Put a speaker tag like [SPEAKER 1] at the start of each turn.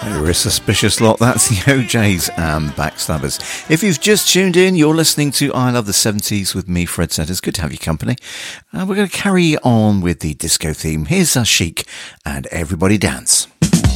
[SPEAKER 1] You're a suspicious lot. That's the OJs and Backstabbers. If you've just tuned in, you're listening to I Love the 70s with me, Fred Setters. Good to have your company. We're going to carry on with the disco theme. Here's Chic and Everybody Dance.